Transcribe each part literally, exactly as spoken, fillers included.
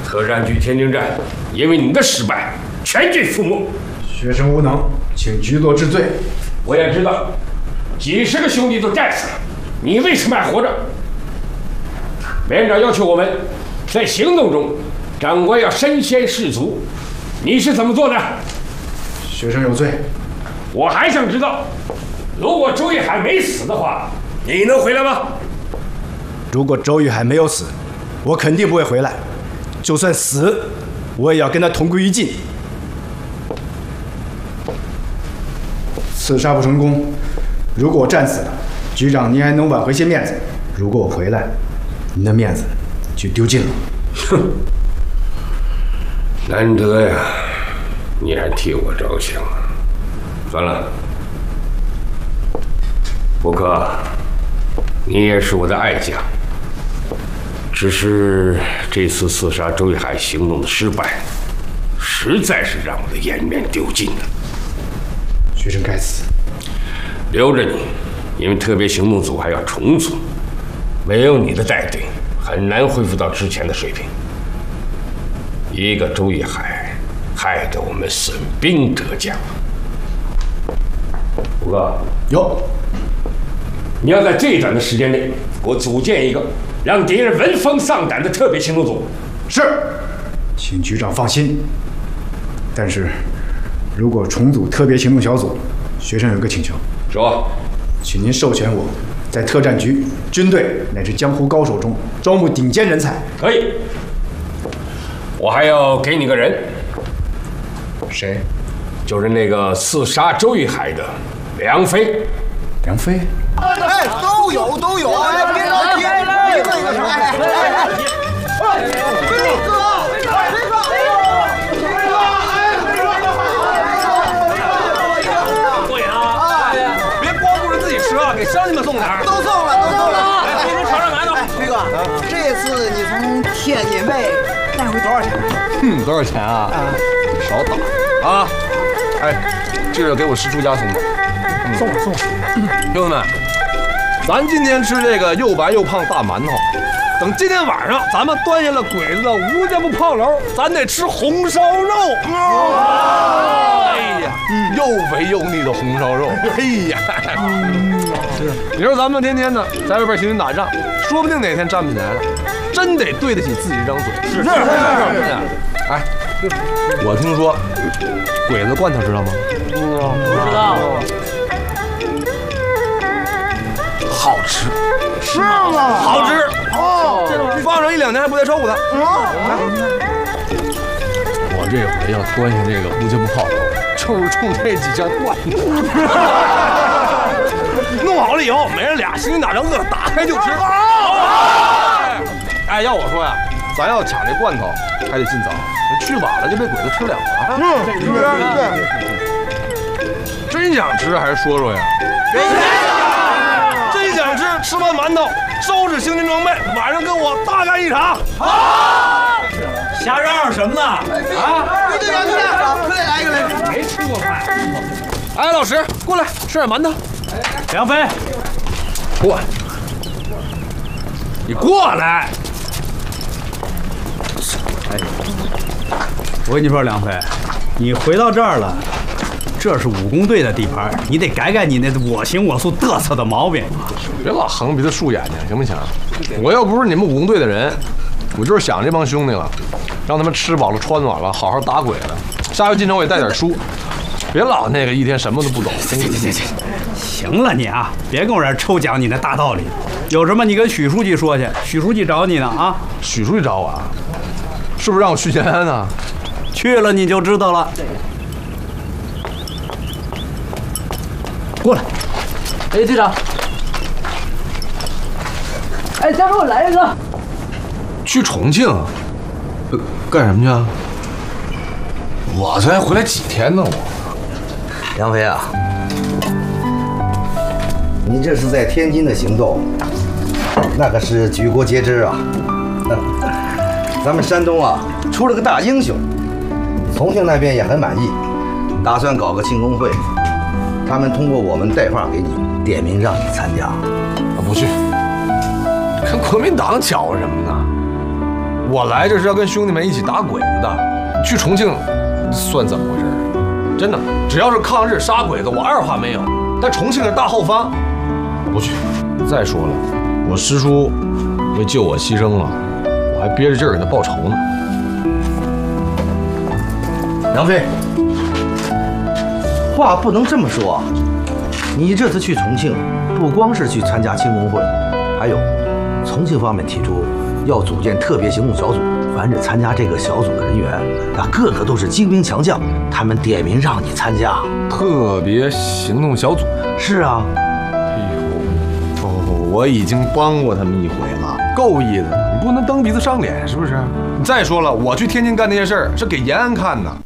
特战局天津站因为你的失败，全军覆没。 学生无能，请局座治罪。 我也知道，几十个兄弟都战死了，你为什么还活着？连长要求我们在行动中，长官要身先士卒，你是怎么做的？ 学生有罪。 我还想知道，如果周玉海没死的话，你能回来吗？ 如果周玉海没有死，我肯定不会回来。就算死，我也要跟他同归于尽。刺杀不成功，如果我战死了，局长您还能挽回些面子；如果我回来，您的面子就丢尽了。 哼，难得呀，你还替我着想。算了，伯克，你也是我的爱将。只是这次刺杀周玉海行动的失败，实在是让我的颜面丢尽了。 学生该死， 留着你，因为特别行动组还要重组，没有你的带队，很难恢复到之前的水平。一个周玉海，害得我们损兵折将。五哥， 有， 你要在最短的时间内给我组建一个让敌人闻风丧胆的特别行动组。 是，请局长放心。但是，如果重组特别行动小组，学生有个请求。 说， 请您授权我在特战局、军队乃至江湖高手中招募顶尖人才。 可以。我还要给你个人。 谁？ 就是那个刺杀周玉海的梁飞。 梁飞？ 哎，都有都有，哎，别着急，一个一个说，哎哎哎，飞哥，飞哥，飞哥，飞哥，哎， 过瘾啊！别光顾着自己吃啊，给乡亲们送点儿。 都送了，都送了。 来，给您尝尝馒头。 哎，飞哥，这次你从天津卫带回多少钱？ 嗯，多少钱啊？少打啊！哎，这是给我师出家送的。 送我送我。 兄弟们，咱今天吃这个又白又胖大馒头，等今天晚上咱们端下了鬼子的吴家埠炮楼，咱得吃红烧肉。哎呀，又肥又腻的红烧肉。哎呀，你说咱们天天呢在外边行军打仗，说不定哪天站不起来了，真得对得起自己这张嘴。是是是是。哎，我听说鬼子罐头知道吗？ 不知道。 好吃， 是吗？ 好吃哦， 放上一两年还不带臭的。我这回要端下这个吴家埠炮楼，就是冲这几件罐头。弄好了以后，每人俩行军打仗饿，打开就吃。哎，要我说呀，咱要抢这罐头，还得尽早，去晚了就被鬼子吃了啊。 嗯，对对。真想吃还是说说呀？真想吃，吃完馒头，收拾行军装备，晚上跟我大干一场。 好，瞎嚷嚷什么呢？啊！ 对对对对，快来一个来！ 没吃过饭。 哎，老师，过来吃点馒头。 梁飞， 过来，你过来。 哎，我跟你说，梁飞，你回到这儿了。这是武工队的地盘，你得改改你那我行我素嘚瑟的毛病。 别老横鼻子竖眼睛，行不行？我要不是你们武工队的人，我就是想这帮兄弟了，让他们吃饱了穿暖了，好好打鬼了。下回进城我也带点书，别老那个一天什么都不懂。 行行行行，行了你啊，别跟我这儿抽讲你那大道理。有什么你跟许书记说去，许书记找你呢啊。 许书记找我啊？是不是让我去延安呢？ 去了你就知道了。过来， 哎，队长，哎，再给我来一个。 去重庆，呃，干什么去啊？我才回来几天呢，我。 梁飞啊，你这是在天津的行动，那可是举国皆知啊。咱们山东啊出了个大英雄，重庆那边也很满意，打算搞个庆功会。他们通过我们带话给你，点名让你参加。 啊，不去，跟国民党搅和什么呢？ 我来这是要跟兄弟们一起打鬼子的，去重庆算怎么回事？真的，只要是抗日杀鬼子，我二话没有。但重庆是大后方，我不去。再说了，我师叔为救我牺牲了，我还憋着劲儿给他报仇呢。 杨飞，话不能这么说。你这次去重庆，不光是去参加庆功会，还有重庆方面提出要组建特别行动小组。凡是参加这个小组的人员，那个个都是精兵强将，他们点名让你参加特别行动小组。 是啊。 哎呦，哦，我已经帮过他们一回了，够意思。你不能蹬鼻子上脸，是不是？你再说了，我去天津干那些事儿是给延安看的。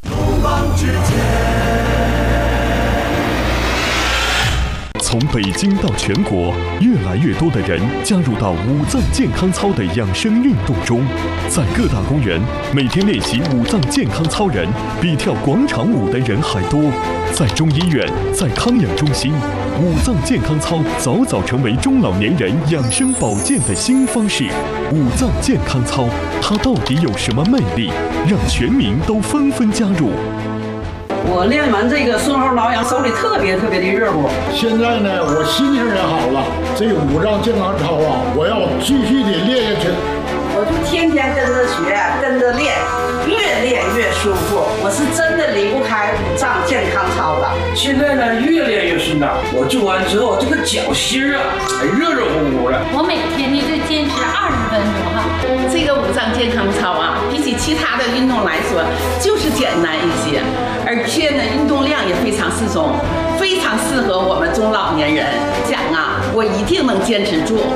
从北京到全国，越来越多的人加入到五脏健康操的养生运动中。在各大公园，每天练习五脏健康操人比跳广场舞的人还多。在中医院，在康养中心，五脏健康操早早成为中老年人养生保健的新方式。五脏健康操，它到底有什么魅力，让全民都纷纷加入？ 我练完这个顺后挠痒，手里特别特别的热乎。 现在呢，我心情也好了。这个五脏健康操啊，我要继续的练下去。 我就天天跟着学，跟着练，越练越舒服。我是真的离不开五脏健康操的。 现在呢，越练越顺当。我做完之后，这个脚心啊，还热热乎乎的。 我每天呢就坚持二十分钟哈。 这个五脏健康操啊，比起其他的运动来说，就是简单一些，而且呢，运动量也非常适中，非常适合我们中老年人。讲啊，我一定能坚持住。